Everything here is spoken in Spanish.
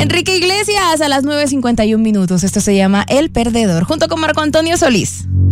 Enrique Iglesias a las 9:51 minutos. Esto se llama El Perdedor, junto con Marco Antonio Solís.